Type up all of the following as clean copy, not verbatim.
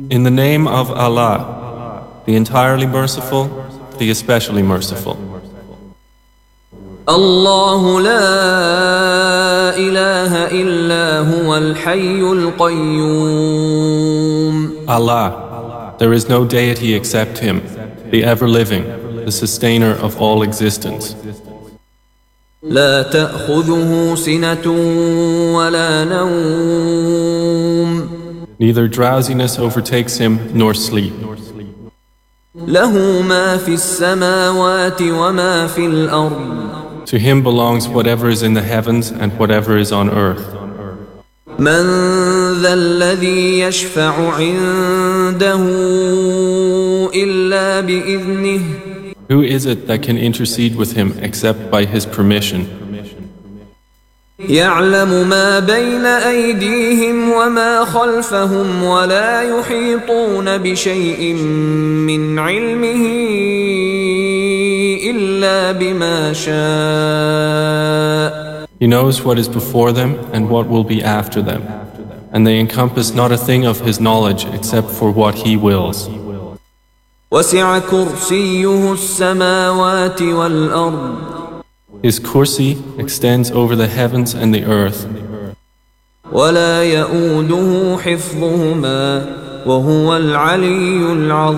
In the name of Allah, the entirely merciful, the especially merciful. الله لا إله إلا هو الحي القيوم. Allah, there is no deity except Him, the ever-living, the sustainer of all existence. لا تأخذه سنة ولا نوم. Neither drowsiness overtakes Him nor sleep. له ما في السماوات وما في الأرض. To Him belongs whatever is in the heavens and whatever is on earth. من ذا الذي يشفع عنده إلا بإذنه. Who is it that can intercede with Him except by His permission? يعلم ما بين أيديهم وما خلفهم ولا يحيطون بشيء من علمه إلا بما شاء. He knows what is before them and what will be after them, and they encompass not a thing of His knowledge except for what He wills. وسع كرسيه السماوات والأرض. His kursi extends over the heavens and the earth, ولا يؤوده حفظهما وهو العلي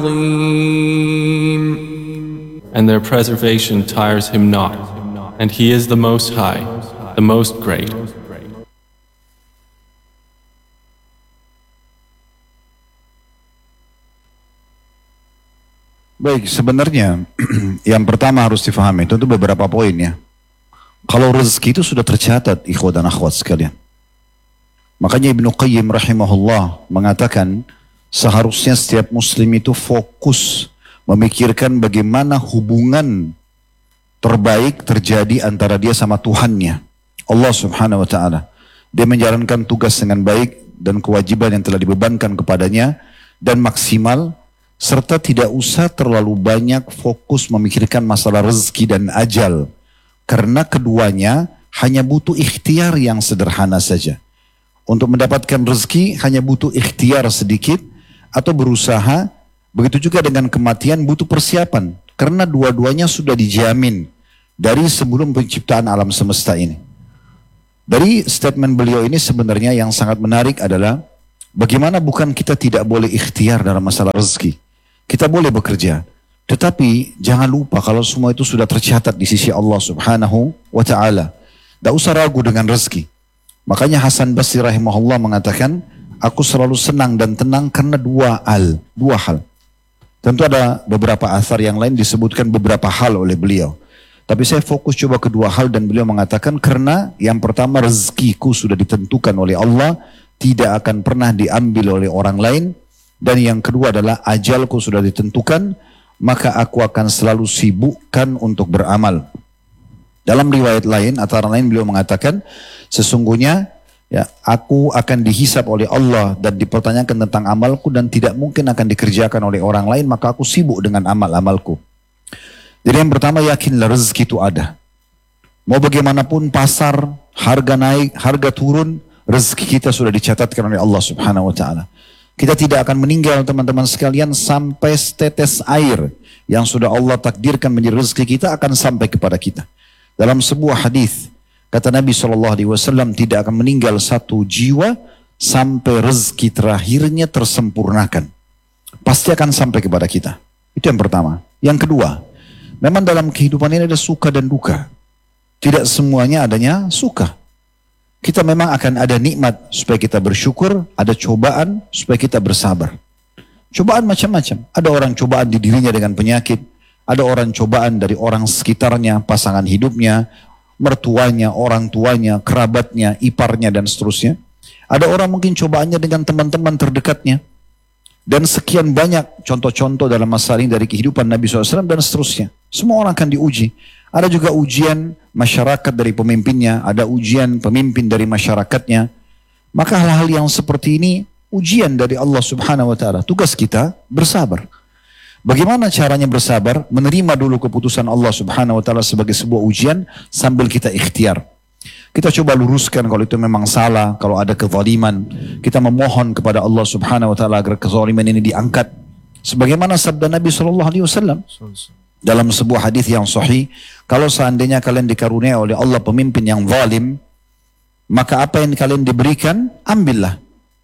العظيم. and their preservation tires Him not, and He is the Most High, the Most Great. Baik, sebenarnya yang pertama harus difahami tentu beberapa poin ya. Kalau rezeki itu sudah tercatat, ikhwat dan akhwat sekalian. Makanya Ibnu Qayyim rahimahullah mengatakan seharusnya setiap muslim itu fokus memikirkan bagaimana hubungan terbaik terjadi antara dia sama Tuhannya, Allah subhanahu wa ta'ala. Dia menjalankan tugas dengan baik dan kewajiban yang telah dibebankan kepadanya dan maksimal, serta tidak usah terlalu banyak fokus memikirkan masalah rezeki dan ajal. Karena keduanya hanya butuh ikhtiar yang sederhana saja. Untuk mendapatkan rezeki hanya butuh ikhtiar sedikit atau berusaha. Begitu juga dengan kematian butuh persiapan. Karena dua-duanya sudah dijamin dari sebelum penciptaan alam semesta ini. Dari statement beliau ini sebenarnya yang sangat menarik adalah bagaimana bukan kita tidak boleh ikhtiar dalam masalah rezeki. Kita boleh bekerja. Tetapi jangan lupa kalau semua itu sudah tercatat di sisi Allah subhanahu wa ta'ala. Tidak usah ragu dengan rezeki. Makanya Hasan Basri rahimahullah mengatakan, aku selalu senang dan tenang karena dua hal. Tentu ada beberapa athar yang lain disebutkan beberapa hal oleh beliau. Tapi saya fokus coba kedua hal dan beliau mengatakan karena yang pertama rezekiku sudah ditentukan oleh Allah, tidak akan pernah diambil oleh orang lain. Dan yang kedua adalah ajalku sudah ditentukan, maka aku akan selalu sibukkan untuk beramal. Dalam riwayat lain, antara lain beliau mengatakan, sesungguhnya ya, aku akan dihisap oleh Allah dan dipertanyakan tentang amalku dan tidak mungkin akan dikerjakan oleh orang lain, maka aku sibuk dengan amal-amalku. Jadi yang pertama, yakinlah rezeki itu ada. Mau bagaimanapun pasar, harga naik, harga turun, rezeki kita sudah dicatatkan oleh Allah subhanahu wa ta'ala. Kita tidak akan meninggal teman-teman sekalian sampai setetes air yang sudah Allah takdirkan menjadi rezeki kita akan sampai kepada kita. Dalam sebuah hadis kata Nabi SAW, tidak akan meninggal satu jiwa sampai rezeki terakhirnya tersempurnakan. Pasti akan sampai kepada kita. Itu yang pertama. Yang kedua, memang dalam kehidupan ini ada suka dan duka. Tidak semuanya adanya suka. Kita memang akan ada nikmat supaya kita bersyukur, ada cobaan supaya kita bersabar. Cobaan macam-macam. Ada orang cobaan di dirinya dengan penyakit, ada orang cobaan dari orang sekitarnya, pasangan hidupnya, mertuanya, orang tuanya, kerabatnya, iparnya dan seterusnya. Ada orang mungkin cobaannya dengan teman-teman terdekatnya. Dan sekian banyak contoh-contoh dalam masalah ini dari kehidupan Nabi SAW dan seterusnya. Semua orang akan diuji. Ada juga ujian masyarakat dari pemimpinnya, ada ujian pemimpin dari masyarakatnya. Maka hal-hal yang seperti ini ujian dari Allah subhanahu wa ta'ala. Tugas kita bersabar. Bagaimana caranya bersabar? Menerima dulu keputusan Allah subhanahu wa ta'ala sebagai sebuah ujian sambil kita ikhtiar. Kita coba luruskan kalau itu memang salah, kalau ada kezaliman. Kita memohon kepada Allah Subhanahu wa taala agar kezaliman ini diangkat. Sebagaimana sabda Nabi SAW dalam sebuah hadis yang sahih, kalau seandainya kalian dikaruniai oleh Allah pemimpin yang zalim, maka apa yang kalian diberikan, ambillah.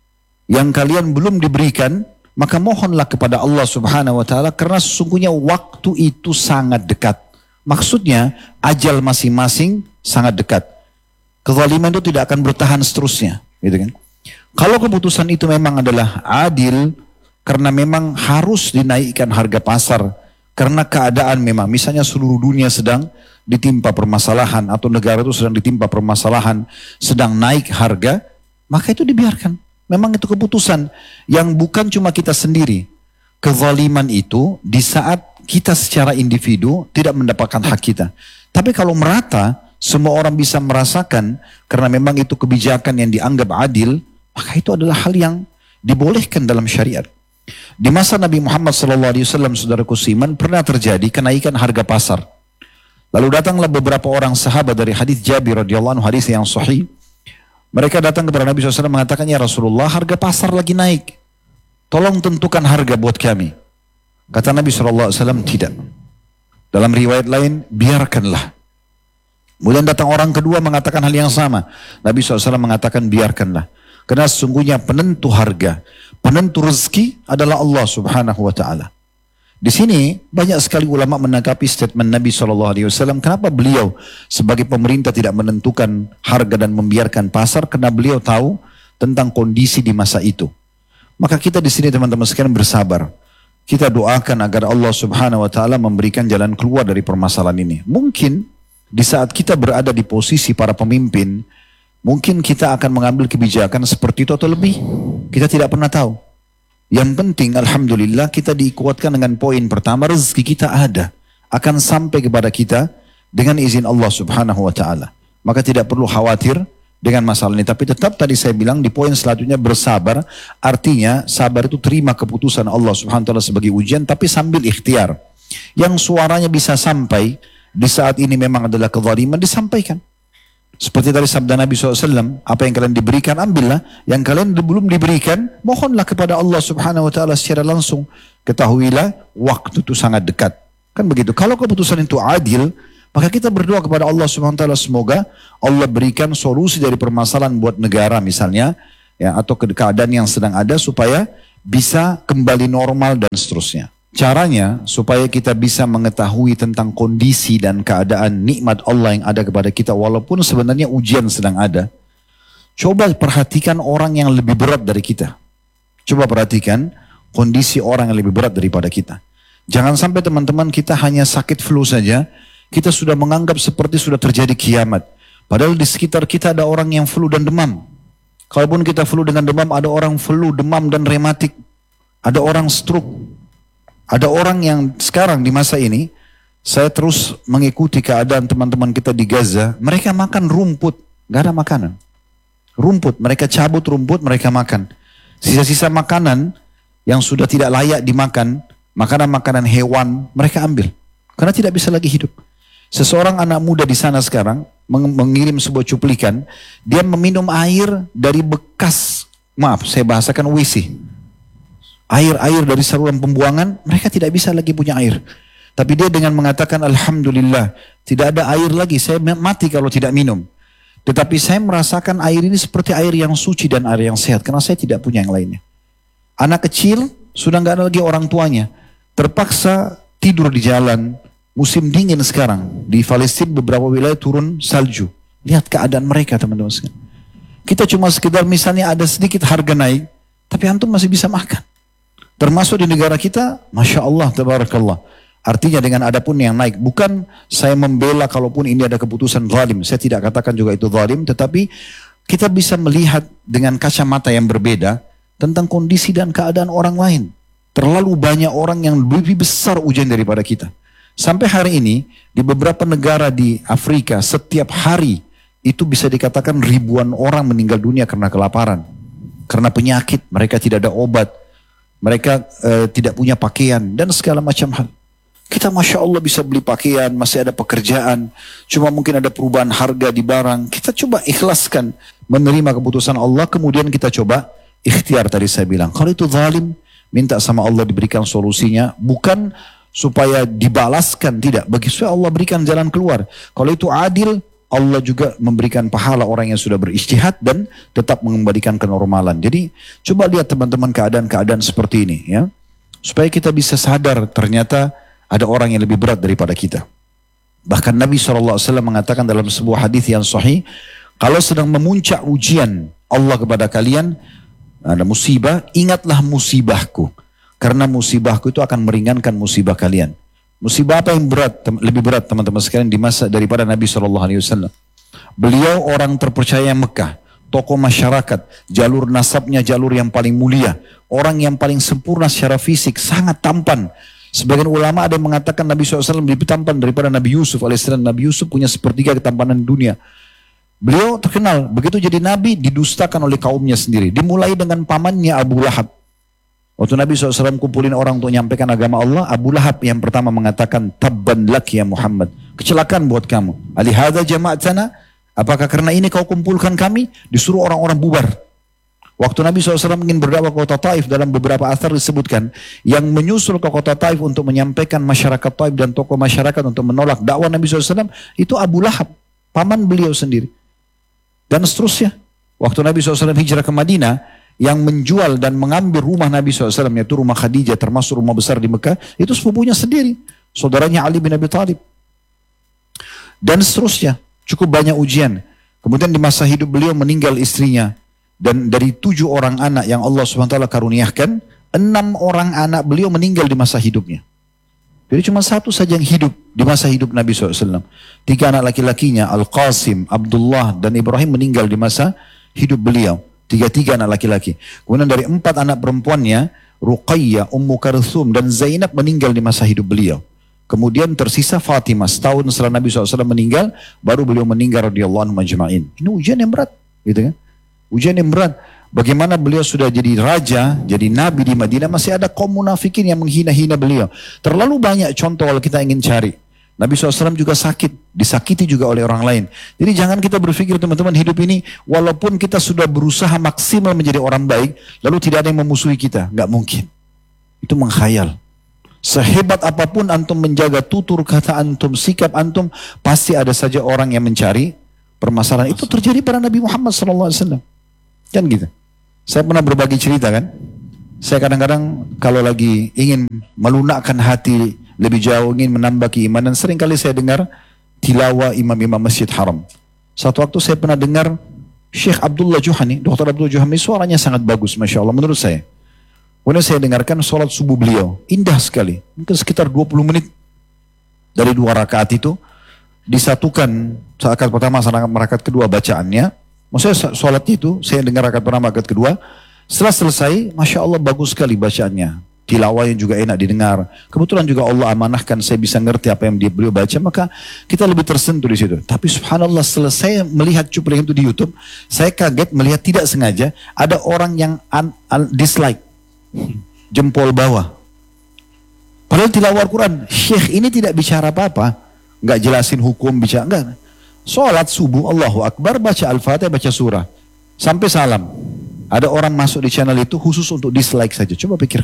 Yang kalian belum diberikan, maka mohonlah kepada Allah Subhanahu wa taala, karena sesungguhnya waktu itu sangat dekat. Maksudnya ajal masing-masing sangat dekat. Kezaliman itu tidak akan bertahan seterusnya, gitu kan? Kalau keputusan itu memang adalah adil, karena memang harus dinaikkan harga pasar, karena keadaan memang, misalnya seluruh dunia sedang ditimpa permasalahan, atau negara itu sedang ditimpa permasalahan, sedang naik harga, maka itu dibiarkan. Memang itu keputusan yang bukan cuma kita sendiri. Kezaliman itu di saat kita secara individu tidak mendapatkan hak kita. Tapi kalau merata, semua orang bisa merasakan, karena memang itu kebijakan yang dianggap adil, maka itu adalah hal yang dibolehkan dalam syariat. Di masa Nabi Muhammad SAW, saudaraku seiman, pernah terjadi kenaikan harga pasar. Lalu datanglah beberapa orang sahabat dari hadis Jabir radhiyallahu anhu, hadis yang sahih. Mereka datang kepada Nabi SAW mengatakan, ya Rasulullah, harga pasar lagi naik. Tolong tentukan harga buat kami. Kata Nabi SAW, tidak. Dalam riwayat lain, biarkanlah. Kemudian datang orang kedua mengatakan hal yang sama. Nabi SAW mengatakan biarkanlah. Karena sesungguhnya penentu harga, penentu rezeki adalah Allah Subhanahu wa taala. Di sini banyak sekali ulama menanggapi statement Nabi SAW. Kenapa beliau sebagai pemerintah tidak menentukan harga dan membiarkan pasar? Karena beliau tahu tentang kondisi di masa itu. Maka kita di sini teman-teman sekalian bersabar. Kita doakan agar Allah Subhanahu wa taala memberikan jalan keluar dari permasalahan ini. Mungkin di saat kita berada di posisi para pemimpin, mungkin kita akan mengambil kebijakan seperti itu atau lebih. Kita tidak pernah tahu. Yang penting alhamdulillah kita dikuatkan dengan poin pertama, rezeki kita ada, akan sampai kepada kita dengan izin Allah Subhanahu wa taala. Maka tidak perlu khawatir dengan masalah ini. Tapi tetap tadi saya bilang di poin selanjutnya bersabar, artinya sabar itu terima keputusan Allah Subhanahu wa taala sebagai ujian, tapi sambil ikhtiar. Yang suaranya bisa sampai di saat ini memang adalah kezaliman, disampaikan. Seperti tadi sabda Nabi SAW, apa yang kalian diberikan ambillah, yang kalian belum diberikan mohonlah kepada Allah Subhanahu wa taala secara langsung. Ketahuilah waktu itu sangat dekat. Kan begitu. Kalau keputusan itu adil, maka kita berdoa kepada Allah Subhanahu wa taala, semoga Allah berikan solusi dari permasalahan buat negara misalnya, ya, atau keadaan yang sedang ada supaya bisa kembali normal dan seterusnya. Caranya supaya kita bisa mengetahui tentang kondisi dan keadaan nikmat Allah yang ada kepada kita walaupun sebenarnya ujian sedang ada. Coba perhatikan orang yang lebih berat dari kita. Coba perhatikan kondisi orang yang lebih berat daripada kita. Jangan sampai teman-teman kita hanya sakit flu saja, kita sudah menganggap seperti sudah terjadi kiamat. Padahal di sekitar kita ada orang yang flu dan demam. Kalaupun kita flu dengan demam, ada orang flu, demam dan rematik. Ada orang stroke. Ada orang yang sekarang di masa ini, saya terus mengikuti keadaan teman-teman kita di Gaza, mereka makan rumput, gak ada makanan. Rumput, mereka cabut rumput, mereka makan. Sisa-sisa makanan yang sudah tidak layak dimakan, makanan-makanan hewan, mereka ambil. Karena tidak bisa lagi hidup. Seseorang anak muda di sana sekarang, mengirim sebuah cuplikan, dia meminum air dari bekas, maaf saya bahasakan WC. Air-air dari saluran pembuangan, mereka tidak bisa lagi punya air. Tapi dia dengan mengatakan, alhamdulillah, tidak ada air lagi, saya mati kalau tidak minum. Tetapi saya merasakan air ini seperti air yang suci dan air yang sehat, karena saya tidak punya yang lainnya. Anak kecil, sudah nggak ada lagi orang tuanya. Terpaksa tidur di jalan, musim dingin sekarang. Di Palestina beberapa wilayah turun salju. Lihat keadaan mereka teman-teman sekalian. Kita cuma sekedar misalnya ada sedikit harga naik, tapi antum masih bisa makan. Termasuk di negara kita, Masya Allah, Tabarakallah. Artinya dengan adapun yang naik, bukan saya membela kalaupun ini ada keputusan zalim. Saya tidak katakan juga itu zalim, tetapi kita bisa melihat dengan kacamata yang berbeda tentang kondisi dan keadaan orang lain. Terlalu banyak orang yang lebih besar ujian daripada kita. Sampai hari ini, di beberapa negara di Afrika, setiap hari itu bisa dikatakan ribuan orang meninggal dunia karena kelaparan. Karena penyakit, mereka tidak ada obat. Mereka tidak punya pakaian dan segala macam hal. Kita Masya Allah bisa beli pakaian, masih ada pekerjaan, cuma mungkin ada perubahan harga di barang. Kita coba ikhlaskan menerima keputusan Allah, kemudian kita coba ikhtiar tadi saya bilang. Kalau itu zalim, minta sama Allah diberikan solusinya, bukan supaya dibalaskan, tidak. Bagi supaya Allah berikan jalan keluar. Kalau itu adil, Allah juga memberikan pahala orang yang sudah berijtihad dan tetap mengembalikan kenormalan. Jadi coba lihat teman-teman keadaan-keadaan seperti ini ya. Supaya kita bisa sadar ternyata ada orang yang lebih berat daripada kita. Bahkan Nabi SAW mengatakan dalam sebuah hadis yang sahih, kalau sedang memuncak ujian Allah kepada kalian, ada musibah, ingatlah musibahku. Karena musibahku itu akan meringankan musibah kalian. Musibah apa yang berat, lebih berat teman-teman sekalian di masa daripada Nabi SAW? Beliau orang terpercaya Mekah, tokoh masyarakat, jalur nasabnya jalur yang paling mulia, orang yang paling sempurna secara fisik, sangat tampan. Sebagian ulama ada yang mengatakan Nabi SAW lebih tampan daripada Nabi Yusuf alaihissalam. Nabi Yusuf punya sepertiga ketampanan dunia. Beliau terkenal, begitu jadi Nabi didustakan oleh kaumnya sendiri. Dimulai dengan pamannya Abu Lahab. Waktu Nabi SAW kumpulin orang untuk menyampaikan agama Allah, Abu Lahab yang pertama mengatakan, Tabban lak ya Muhammad. Kecelakaan buat kamu. Alihada jama'atana, apakah karena ini kau kumpulkan kami? Disuruh orang-orang bubar. Waktu Nabi SAW ingin berdakwah ke kota Taif, dalam beberapa athar disebutkan, yang menyusul ke kota Taif untuk menyampaikan masyarakat Taif dan tokoh masyarakat untuk menolak dakwah Nabi SAW, itu Abu Lahab, paman beliau sendiri. Dan seterusnya. Waktu Nabi SAW hijrah ke Madinah, yang menjual dan mengambil rumah Nabi SAW, yaitu rumah Khadijah, termasuk rumah besar di Mekah, itu sepupunya sendiri, saudaranya Ali bin Abi Thalib. Dan seterusnya, cukup banyak ujian. Kemudian di masa hidup beliau meninggal istrinya. Dan dari 7 orang anak yang Allah SWT karuniakan, 6 orang anak beliau meninggal di masa hidupnya. Jadi cuma 1 saja yang hidup di masa hidup Nabi SAW. 3 anak laki-lakinya, Al-Qasim, Abdullah, dan Ibrahim meninggal di masa hidup beliau. 3 anak laki-laki. Kemudian dari 4 anak perempuannya, Ruqayyah, Ummu Kalthum, dan Zainab meninggal di masa hidup beliau. Kemudian tersisa Fatimah. Setahun setelah Nabi SAW meninggal, baru beliau meninggal radhiyallahu anhu majma'in. Ini ujian yang berat, gitu kan? Ujian yang berat. Bagaimana beliau sudah jadi raja, jadi nabi di Madinah, masih ada kaum munafikin yang menghina-hina beliau. Terlalu banyak contoh kalau kita ingin cari. Nabi SAW juga sakit, disakiti juga oleh orang lain. Jadi jangan kita berpikir teman-teman hidup ini, walaupun kita sudah berusaha maksimal menjadi orang baik, lalu tidak ada yang memusuhi kita. Nggak mungkin. Itu mengkhayal. Sehebat apapun antum menjaga tutur kata antum, sikap antum, pasti ada saja orang yang mencari permasalahan. Itu terjadi pada Nabi Muhammad SAW. Kan gitu. Saya pernah berbagi cerita kan. Saya kadang-kadang kalau lagi ingin melunakkan hati lebih jauh, ingin menambah keimanan, seringkali saya dengar tilawah imam-imam Masjid Haram. Satu waktu saya pernah dengar Syekh Abdullah Juhani, Dr. Abdullah Juhani, suaranya sangat bagus, Masya Allah, menurut saya. Kemudian saya dengarkan sholat subuh beliau, indah sekali, mungkin sekitar 20 menit. Dari 2 rakaat itu, disatukan rakaat pertama sama rakaat kedua bacaannya. Maksudnya sholat itu, saya dengar rakaat pertama, rakaat kedua. Setelah selesai, Masya Allah bagus sekali bacaannya. Tilawahnya juga enak didengar. Kebetulan juga Allah amanahkan saya bisa ngerti apa yang beliau baca, maka kita lebih tersentuh di situ. Tapi subhanallah selesai melihat cuplikan itu di YouTube, saya kaget melihat tidak sengaja ada orang yang dislike, jempol bawah. Padahal tilawah Al-Quran, Syekh ini tidak bicara apa-apa, nggak jelasin hukum, bicara enggak. Sholat subuh, Allahu Akbar, baca Al-Fatihah, baca surah, sampai salam. Ada orang masuk di channel itu khusus untuk dislike saja. Coba pikir.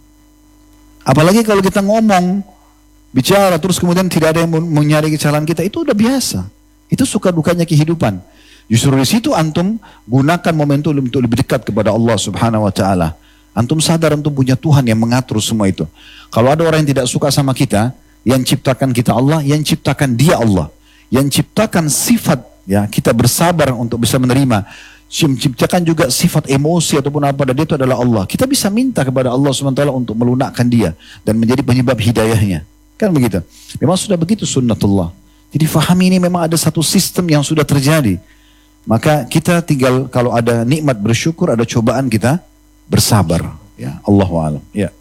Apalagi kalau kita ngomong, bicara, terus kemudian tidak ada yang menyari kesalahan kita, itu udah biasa. Itu suka dukanya kehidupan. Justru di situ antum gunakan momentum untuk lebih dekat kepada Allah Subhanahu Wa Taala. Antum sadar antum punya Tuhan yang mengatur semua itu. Kalau ada orang yang tidak suka sama kita, yang ciptakan kita Allah, yang ciptakan dia Allah. Yang ciptakan sifat, ya kita bersabar untuk bisa menerima. Menciptakan juga sifat emosi ataupun apa, dan dia itu adalah Allah. Kita bisa minta kepada Allah SWT untuk melunakkan dia dan menjadi penyebab hidayahnya. Kan begitu. Memang sudah begitu sunnatullah. Jadi fahami ini memang ada satu sistem yang sudah terjadi. Maka kita tinggal kalau ada nikmat bersyukur, ada cobaan kita bersabar. Ya, Allahu a'lam. Ya.